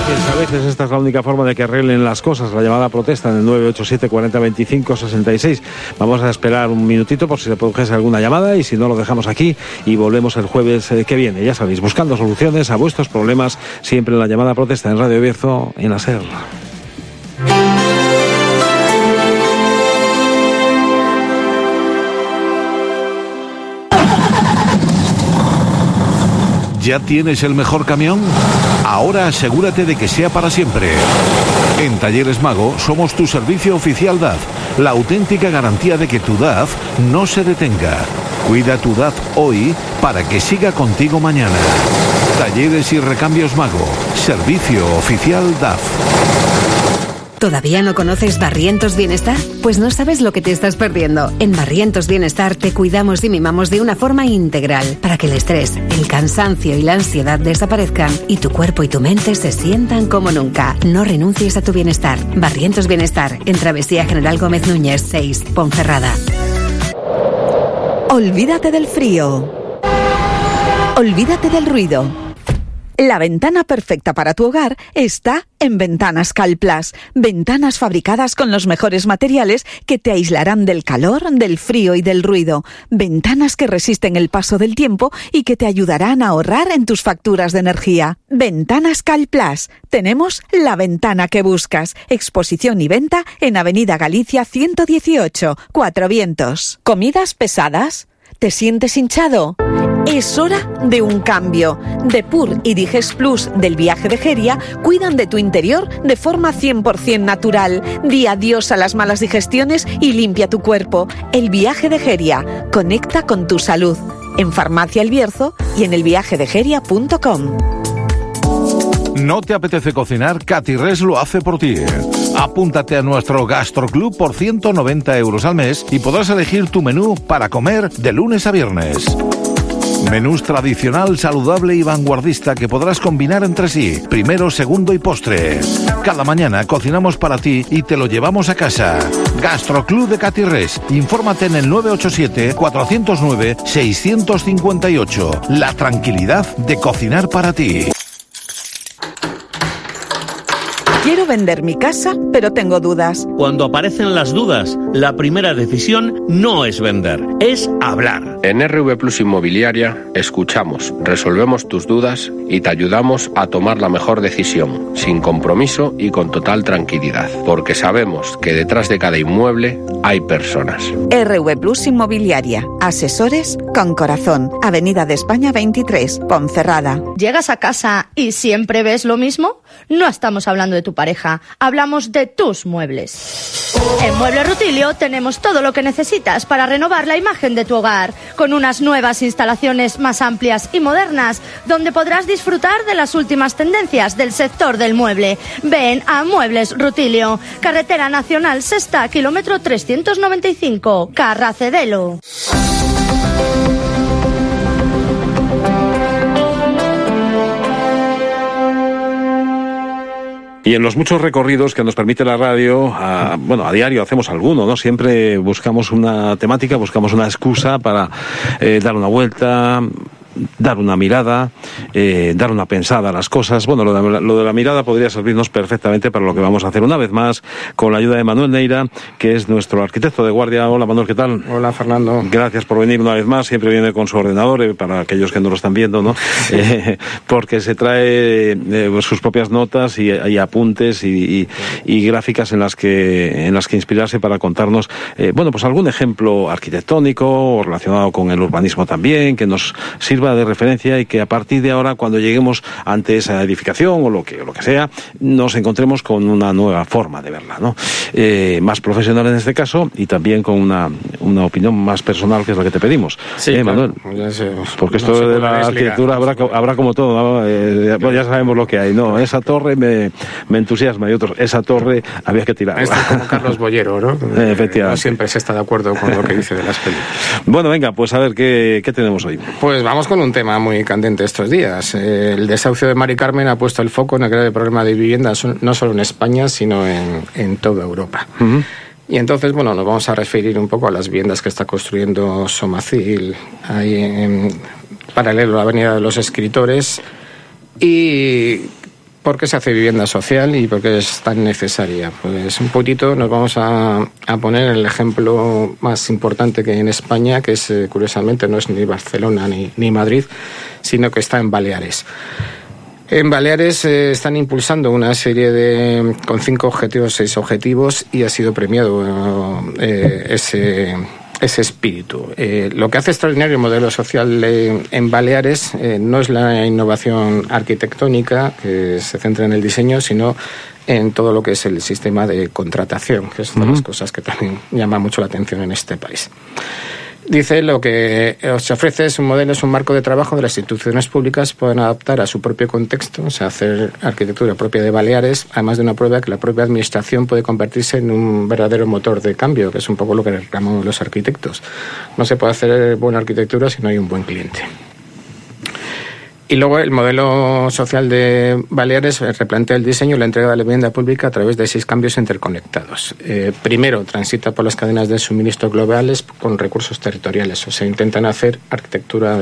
A veces esta es la única forma de que arreglen las cosas. La llamada protesta en el 987 40 25 66. Vamos a esperar un minutito por si se produjese alguna llamada, y si no, lo dejamos aquí y volvemos el jueves que viene. Ya sabéis, buscando soluciones a vuestros problemas, siempre en la llamada protesta en Radio Bierzo, en la SER. ¿Ya tienes el mejor camión? Ahora asegúrate de que sea para siempre. En Talleres Mago somos tu servicio oficial DAF, la auténtica garantía de que tu DAF no se detenga. Cuida tu DAF hoy para que siga contigo mañana. Talleres y Recambios Mago, servicio oficial DAF. ¿Todavía no conoces Barrientos Bienestar? Pues no sabes lo que te estás perdiendo. En Barrientos Bienestar te cuidamos y mimamos de una forma integral para que el estrés, el cansancio y la ansiedad desaparezcan y tu cuerpo y tu mente se sientan como nunca. No renuncies a tu bienestar. Barrientos Bienestar, en Travesía General Gómez Núñez 6, Ponferrada. Olvídate del frío. Olvídate del ruido. La ventana perfecta para tu hogar está en Ventanas Calplas. Ventanas fabricadas con los mejores materiales que te aislarán del calor, del frío y del ruido. Ventanas que resisten el paso del tiempo y que te ayudarán a ahorrar en tus facturas de energía. Ventanas Calplas. Tenemos la ventana que buscas. Exposición y venta en Avenida Galicia 118, Cuatro Vientos. ¿Comidas pesadas? ¿Te sientes hinchado? Es hora de un cambio. Depur y Digest Plus del Viaje de Geria cuidan de tu interior de forma 100% natural. Di adiós a las malas digestiones y limpia tu cuerpo. El Viaje de Geria. Conecta con tu salud. En Farmacia El Bierzo y en elviajedegeria.com. ¿No te apetece cocinar? Catirres lo hace por ti. Apúntate a nuestro Gastroclub por 190 euros al mes y podrás elegir tu menú para comer de lunes a viernes. Menús tradicional, saludable y vanguardista que podrás combinar entre sí, primero, segundo y postre. Cada mañana cocinamos para ti y te lo llevamos a casa. Gastroclub de Catirres. Infórmate en el 987 409 658. La tranquilidad de cocinar para ti. Quiero vender mi casa, pero tengo dudas. Cuando aparecen las dudas, la primera decisión no es vender, es hablar. En RV Plus Inmobiliaria escuchamos, resolvemos tus dudas y te ayudamos a tomar la mejor decisión, sin compromiso y con total tranquilidad, porque sabemos que detrás de cada inmueble hay personas. RV Plus Inmobiliaria, asesores con corazón. Avenida de España 23, Ponferrada. ¿Llegas a casa y siempre ves lo mismo? No estamos hablando de tu pareja, hablamos de tus muebles. En Muebles Rutilio tenemos todo lo que necesitas para renovar la imagen de tu hogar, con unas nuevas instalaciones más amplias y modernas, donde podrás disfrutar de las últimas tendencias del sector del mueble. Ven a Muebles Rutilio, Carretera Nacional Sexta, kilómetro 395, Carracedelo. Y en los muchos recorridos que nos permite la radio, a diario hacemos alguno, ¿no? Siempre buscamos una temática, buscamos una excusa para dar una vuelta, dar una mirada, dar una pensada a las cosas. Bueno, lo de la mirada podría servirnos perfectamente para lo que vamos a hacer una vez más, con la ayuda de Manuel Neira, que es nuestro arquitecto de guardia. Hola, Manuel, ¿qué tal? Hola, Fernando. Gracias por venir una vez más. Siempre viene con su ordenador, para aquellos que no lo están viendo, ¿no? Porque se trae sus propias notas y apuntes y gráficas en las que inspirarse para contarnos, pues algún ejemplo arquitectónico o relacionado con el urbanismo también, que nos sirva de referencia, y que a partir de ahora, cuando lleguemos ante esa edificación o lo que sea, nos encontremos con una nueva forma de verla, ¿no? Más profesional en este caso, y también con una opinión más personal, que es la que te pedimos. Sí, Manuel, porque esto de la arquitectura habrá como todo, ¿no? Ya sabemos lo que hay, ¿no? Esa torre me entusiasma, y otros, esa torre había que tirar. Esto es como Carlos Bollero, ¿no? Efectivamente. No siempre se está de acuerdo con lo que dice de las películas. Bueno, venga, pues a ver, ¿qué tenemos hoy? Pues vamos con un tema muy candente estos días. El desahucio de Mari Carmen ha puesto el foco en el grave problema de vivienda, no solo en España, sino en toda Europa. Uh-huh. Y entonces, nos vamos a referir un poco a las viviendas que está construyendo Somacil, ahí en paralelo a la Avenida de los Escritores, y ¿Por qué se hace vivienda social y por qué es tan necesaria? Pues un poquito nos vamos a poner el ejemplo más importante que hay en España, que es, curiosamente, no es ni Barcelona ni Madrid, sino que está en Baleares. En Baleares están impulsando una serie con 5 objetivos, 6 objetivos, y ha sido premiado ese espíritu. Lo que hace extraordinario el modelo social en Baleares no es la innovación arquitectónica que se centra en el diseño, sino en todo lo que es el sistema de contratación, que es una de las cosas que también llama mucho la atención en este país. Dice, lo que se ofrece es un modelo, es un marco de trabajo de las instituciones públicas pueden adaptar a su propio contexto, o sea, hacer arquitectura propia de Baleares, además de una prueba que la propia administración puede convertirse en un verdadero motor de cambio, que es un poco lo que reclamamos los arquitectos. No se puede hacer buena arquitectura si no hay un buen cliente. Y luego el modelo social de Baleares replantea el diseño y la entrega de la vivienda pública a través de 6 cambios interconectados. Primero, transita por las cadenas de suministro globales con recursos territoriales. O sea, intentan hacer arquitectura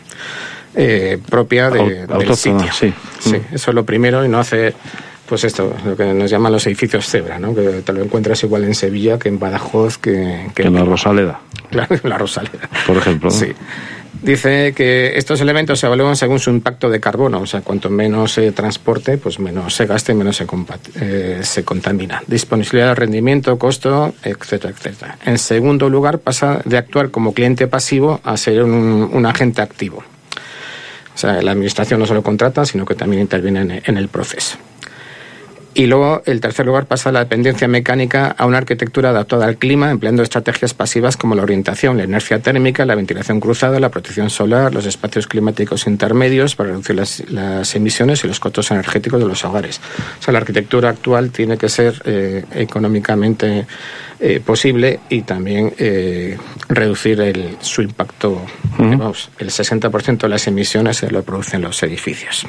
propia del sitio. Sí, eso es lo primero, y no hace... Pues esto, lo que nos llaman los edificios cebra, ¿no? Que te lo encuentras igual en Sevilla que en Badajoz, que en la Rosaleda. Claro, en la Rosaleda. Por ejemplo, ¿no? Sí. Dice que estos elementos se evalúan según su impacto de carbono, o sea, cuanto menos se transporte, pues menos se gaste y menos se contamina. Disponibilidad de rendimiento, costo, etcétera, etcétera. En segundo lugar, pasa de actuar como cliente pasivo a ser un agente activo. O sea, la administración no solo contrata, sino que también interviene en el proceso. Y luego, el tercer lugar, pasa de la dependencia mecánica a una arquitectura adaptada al clima, empleando estrategias pasivas como la orientación, la inercia térmica, la ventilación cruzada, la protección solar, los espacios climáticos intermedios para reducir las emisiones y los costos energéticos de los hogares. O sea, la arquitectura actual tiene que ser económicamente posible y también reducir su impacto. Vamos, el 60% de las emisiones se lo producen los edificios.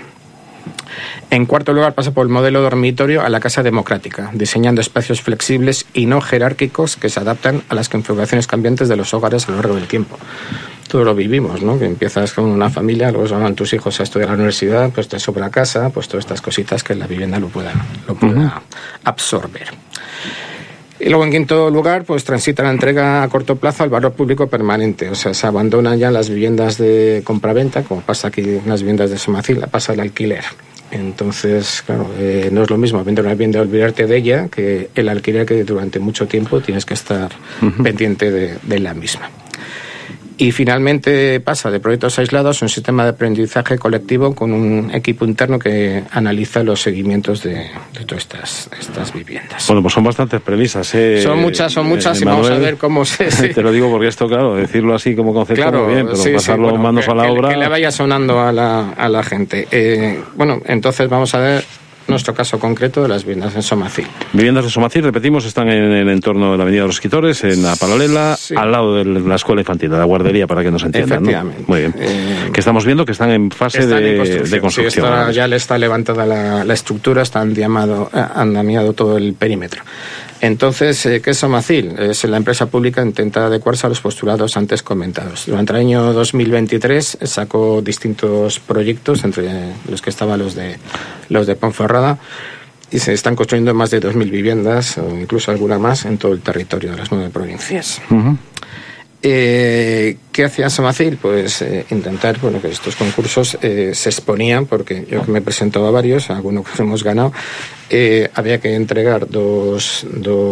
En cuarto lugar, pasa por el modelo dormitorio a la casa democrática, diseñando espacios flexibles y no jerárquicos que se adaptan a las configuraciones cambiantes de los hogares a lo largo del tiempo. Todos lo vivimos, ¿no? Que empiezas con una familia, luego se van tus hijos a estudiar a la universidad, pues te sobra casa, pues todas estas cositas que la vivienda lo pueda absorber. Y luego, en quinto lugar, pues transita la entrega a corto plazo al valor público permanente. O sea, se abandonan ya las viviendas de compraventa, como pasa aquí en las viviendas de Somacil, pasa al alquiler. Entonces, claro, no es lo mismo vender una vivienda y olvidarte de ella que el alquiler, que durante mucho tiempo tienes que estar pendiente de la misma. Y finalmente pasa de proyectos aislados a un sistema de aprendizaje colectivo con un equipo interno que analiza los seguimientos de todas estas viviendas. Bueno, pues son bastantes premisas. Son muchas y vamos a ver cómo se... Te lo digo porque esto, claro, decirlo así como concepto, claro, muy bien, pero pasarlo manos a la obra... Que le vaya sonando a la gente. Bueno, entonces vamos a ver nuestro caso concreto de las viviendas en Somacil. Viviendas de Somacil, repetimos, están en el entorno de la Avenida de los Escritores, en la paralela, al lado de la escuela infantil, de la guardería, para que nos entiendan. Efectivamente. ¿No? Muy bien. Que estamos viendo que están en fase de construcción. Sí, ya le está levantada la estructura, está andamiado todo el perímetro. Entonces, ¿qué es Somacil? Es la empresa pública intenta adecuarse a los postulados antes comentados. Durante el año 2023 sacó distintos proyectos, entre los que estaban los de Ponferrada, y se están construyendo más de 2.000 viviendas, o incluso alguna más, en todo el territorio de las 9 provincias. ¿Qué hacía Somacil? Pues intentar, que estos concursos se exponían, porque yo que me presento a varios, algunos que hemos ganado, había que entregar dos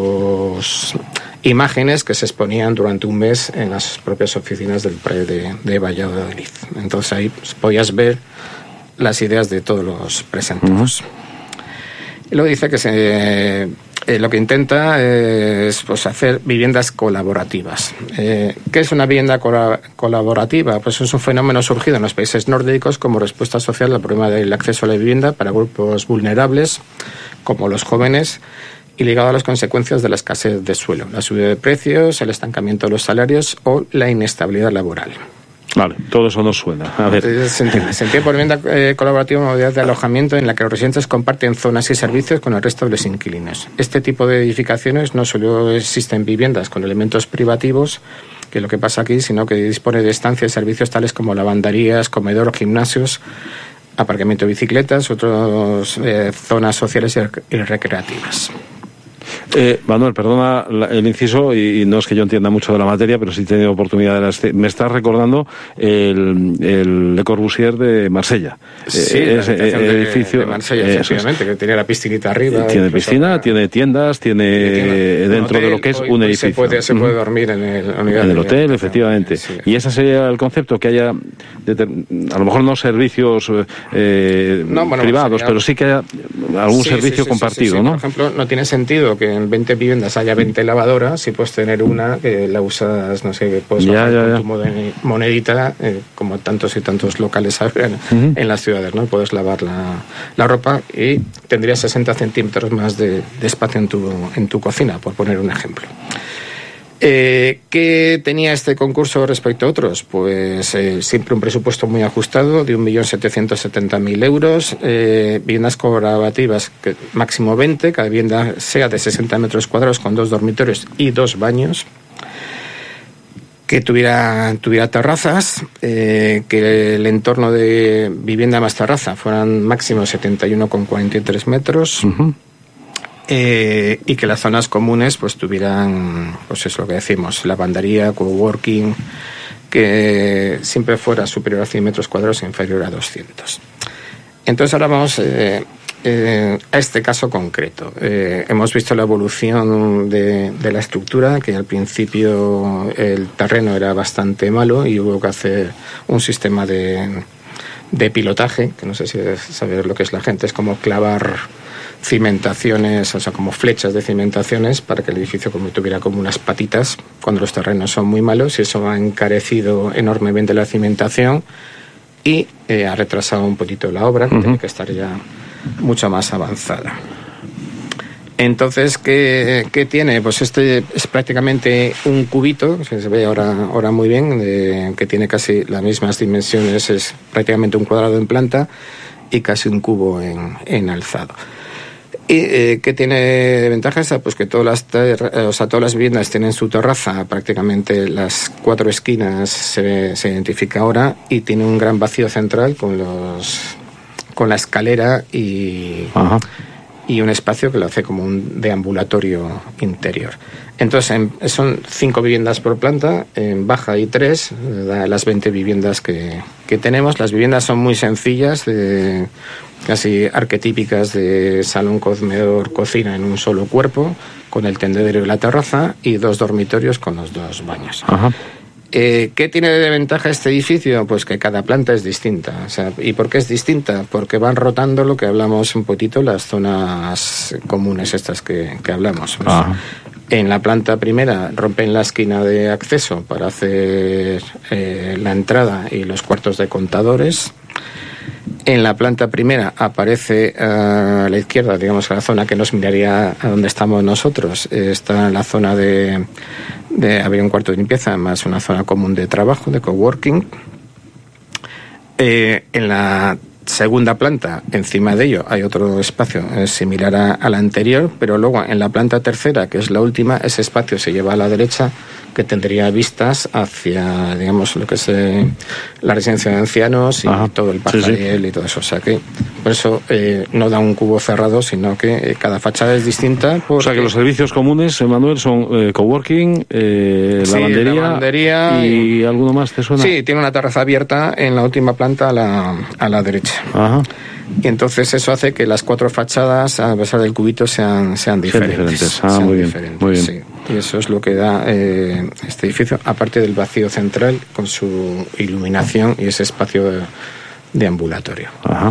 imágenes que se exponían durante un mes en las propias oficinas del PRE de Valladolid. Entonces ahí podías ver las ideas de todos los presentados. Y luego dice que lo que intenta es hacer viviendas colaborativas. ¿Qué es una vivienda colaborativa? Pues es un fenómeno surgido en los países nórdicos como respuesta social al problema del acceso a la vivienda para grupos vulnerables, como los jóvenes, y ligado a las consecuencias de la escasez de suelo, la subida de precios, el estancamiento de los salarios o la inestabilidad laboral. Vale, todo eso nos suena. A ver. Se entiende por vivienda colaborativa una modalidad de alojamiento en la que los residentes comparten zonas y servicios con el resto de los inquilinos. Este tipo de edificaciones no solo existen viviendas con elementos privativos, que es lo que pasa aquí, sino que dispone de estancias y servicios tales como lavanderías, comedor, gimnasios, aparcamiento de bicicletas, otras zonas sociales y recreativas. Manuel, perdona el inciso, y no es que yo entienda mucho de la materia, pero sí he tenido oportunidad me estás recordando el Le Corbusier de Marsella. Sí, el edificio de Marsella, efectivamente, que tiene la piscinita arriba. Tiene piscina, tiene tiendas, tiene dentro hotel, de lo que es un edificio. Se puede dormir en el hotel, efectivamente. Sí. Y ese sería el concepto, que haya, a lo mejor no servicios privados, pero sí que haya algún servicio compartido, ¿no? Por ejemplo, no tiene sentido que en 20 viviendas haya 20 lavadoras, si puedes tener una que la usas, no sé, puedes con tu monedita, como tantos y tantos locales en las ciudades, ¿no? Puedes lavar la ropa y tendrías 60 centímetros más de espacio en tu cocina, por poner un ejemplo. ¿Qué tenía este concurso respecto a otros? Pues siempre un presupuesto muy ajustado de 1.770.000 euros, viviendas colaborativas máximo 20, cada vivienda sea de 60 metros cuadrados con 2 dormitorios y 2 baños, que tuviera terrazas, que el entorno de vivienda más terraza fueran máximo 71,43 metros. Y que las zonas comunes pues tuvieran, pues es lo que decimos, lavandería, coworking, que siempre fuera superior a 100 metros cuadrados e inferior a 200. Entonces ahora vamos a este caso concreto. Hemos visto la evolución de la estructura, que al principio el terreno era bastante malo y hubo que hacer un sistema de pilotaje, que no sé si sabéis lo que es la gente, es como clavar cimentaciones, o sea, como flechas de cimentaciones para que el edificio tuviera como unas patitas cuando los terrenos son muy malos, y eso ha encarecido enormemente la cimentación y ha retrasado un poquito la obra, que tiene que estar ya mucho más avanzada. Entonces, ¿qué tiene? Pues este es prácticamente un cubito, que se ve ahora muy bien, que tiene casi las mismas dimensiones, es prácticamente un cuadrado en planta y casi un cubo en alzado. ¿Y qué tiene de ventaja? Pues que todas las viviendas tienen su terraza, prácticamente las 4 esquinas se identifica ahora, y tiene un gran vacío central con la escalera y un espacio que lo hace como un deambulatorio interior. Entonces son 5 viviendas por planta, en baja y 3, da las 20 viviendas que tenemos. Las viviendas son muy sencillas, casi arquetípicas de salón, comedor, cocina en un solo cuerpo, con el tendedero y la terraza, y 2 dormitorios con los 2 baños. ¿Qué tiene de ventaja este edificio? Pues que cada planta es distinta. O sea, ¿y por qué es distinta? Porque van rotando lo que hablamos un poquito, las zonas comunes estas que hablamos. Pues, en la planta primera rompen la esquina de acceso para hacer la entrada y los cuartos de contadores. En la planta primera aparece a la izquierda, digamos, la zona que nos miraría a donde estamos nosotros. Está en la zona había un cuarto de limpieza, más una zona común de trabajo, de coworking. En la segunda planta, encima de ello, hay otro espacio similar a la anterior, pero luego en la planta tercera, que es la última, ese espacio se lleva a la derecha, que tendría vistas hacia, digamos, lo que es la residencia de ancianos y todo el Pajariel y todo eso. O sea que por eso no da un cubo cerrado, sino que cada fachada es distinta. O sea que los servicios comunes, Manuel, son coworking, lavandería y alguno más, ¿te suena? Sí, tiene una terraza abierta en la última planta a la derecha. Y entonces eso hace que las 4 fachadas, a pesar del cubito, sean diferentes. Muy bien. Sí. Y eso es lo que da este edificio, aparte del vacío central con su iluminación y ese espacio de ambulatorio.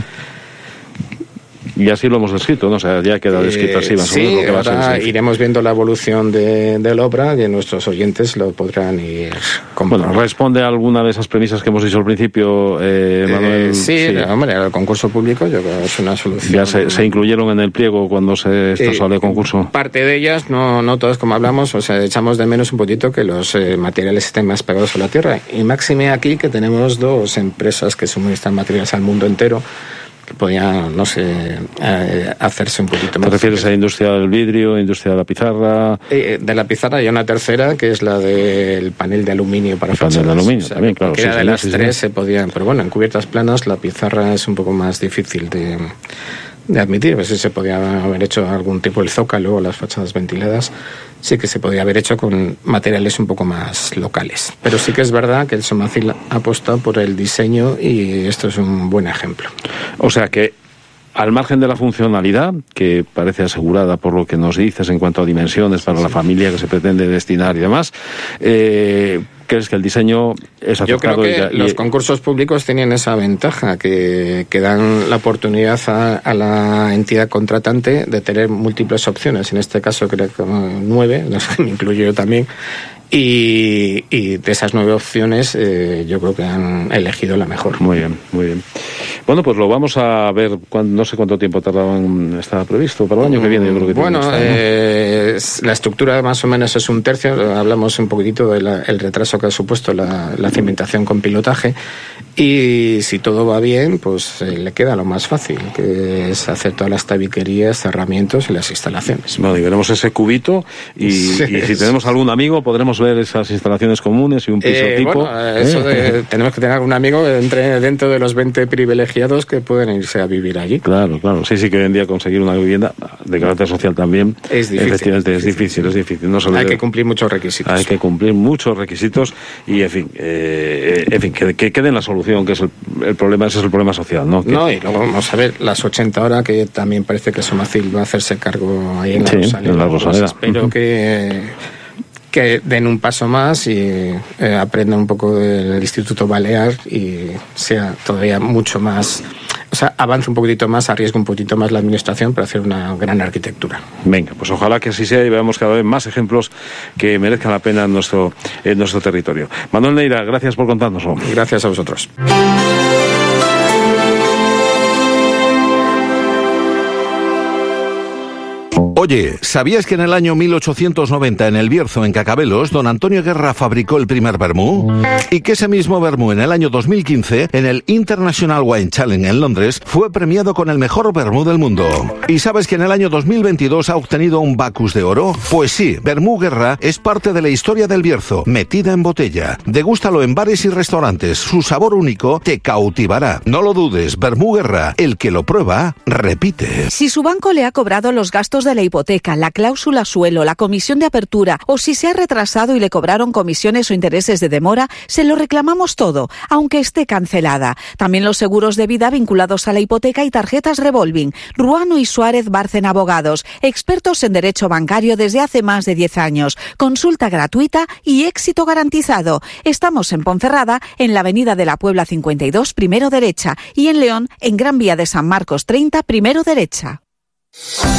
Y así lo hemos descrito, ¿no? O sea, ya queda descrito así más o menos lo que va a ser. Ahora iremos viendo la evolución de la obra y nuestros oyentes lo podrán ir comprobando. Bueno, ¿responde a alguna de esas premisas que hemos dicho al principio, Manuel? Sí, hombre, el concurso público yo creo que es una solución. ¿Ya se incluyeron en el pliego cuando se salió el concurso? Parte de ellas, no todas como hablamos, o sea, echamos de menos un poquito que los materiales estén más pegados a la tierra. Y máxime aquí que tenemos 2 empresas que suministran materiales al mundo entero, podía, no sé, hacerse un poquito más. ¿Te refieres a la industria del vidrio, industria de la pizarra? De la pizarra hay una tercera, que es la del panel de aluminio para fachadas. Panel de aluminio, también, claro. Cualquiera de las tres se podían, pero bueno, en cubiertas planas la pizarra es un poco más difícil de admitir. Pues sí se podía haber hecho algún tipo, el zócalo o las fachadas ventiladas, sí que se podía haber hecho con materiales un poco más locales. Pero sí que es verdad que el Somacil ha apostado por el diseño y esto es un buen ejemplo. O sea que, al margen de la funcionalidad, que parece asegurada por lo que nos dices en cuanto a dimensiones para la familia que se pretende destinar y demás, ¿crees que el diseño es acertado? Yo creo que los concursos públicos tienen esa ventaja, que dan la oportunidad a la entidad contratante de tener múltiples opciones. En este caso creo que 9, me incluyo yo también. Y de esas 9 opciones yo creo que han elegido la mejor. Muy bien, muy bien. Bueno, pues lo vamos a ver, no sé cuánto tiempo estaba previsto para el año que viene. Yo creo que bueno, la estructura más o menos es 1/3. Hablamos un poquitito del retraso que ha supuesto la cimentación con pilotaje. Y si todo va bien, pues le queda lo más fácil, que es hacer todas las tabiquerías, cerramientos y las instalaciones. Bueno, y veremos ese cubito y si tenemos algún amigo podremos ver esas instalaciones comunes y un piso tipo. Bueno, tenemos que tener algún amigo que entre dentro de los 20 privilegiados que pueden irse a vivir allí. Claro. Sí, que hoy en día conseguir una vivienda de carácter social también es difícil. Efectivamente es difícil. No solo hay que cumplir muchos requisitos. Hay que cumplir muchos requisitos y, en fin, que quede en la solución, que es el problema, ese es el problema social, ¿no? No, y luego vamos a ver las 80 horas, que también parece que Somacil va a hacerse cargo ahí en la Rosaleda. Espero que den un paso más y aprendan un poco del Instituto Balear y sea todavía mucho más, o sea, avance un poquitito más, arriesgue un poquitito más la administración para hacer una gran arquitectura. Venga, pues ojalá que así sea y veamos cada vez más ejemplos que merezcan la pena en nuestro territorio. Manuel Neira, gracias por contárnoslo. Gracias a vosotros. Oye, ¿sabías que en el año 1890 en el Bierzo, en Cacabelos, don Antonio Guerra fabricó el primer vermú? Y que ese mismo vermú en el año 2015, en el International Wine Challenge en Londres, fue premiado con el mejor vermú del mundo. ¿Y sabes que en el año 2022 ha obtenido un Bacus de oro? Pues sí, Vermú Guerra es parte de la historia del Bierzo, metida en botella. Degústalo en bares y restaurantes, su sabor único te cautivará. No lo dudes, Vermú Guerra, el que lo prueba, repite. Si su banco le ha cobrado los gastos de la hipoteca, la cláusula suelo, la comisión de apertura o si se ha retrasado y le cobraron comisiones o intereses de demora, se lo reclamamos todo, aunque esté cancelada. También los seguros de vida vinculados a la hipoteca y tarjetas revolving. Ruano y Suárez Bárcena Abogados, expertos en derecho bancario desde hace más de 10 años. Consulta gratuita y éxito garantizado. Estamos en Ponferrada, en la Avenida de la Puebla 52, primero derecha, y en León, en Gran Vía de San Marcos 30, primero derecha.